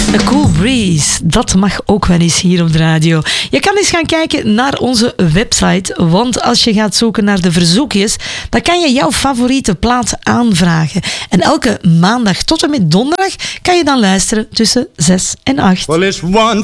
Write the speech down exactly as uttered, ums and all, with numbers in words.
A Cool Breeze, dat mag ook wel eens hier op de radio. Je kan eens gaan kijken naar onze website, want als je gaat zoeken naar de verzoekjes, dan kan je jouw favoriete plaat aanvragen. En elke maandag tot en met donderdag kan je dan luisteren tussen zes en acht. Well, it's one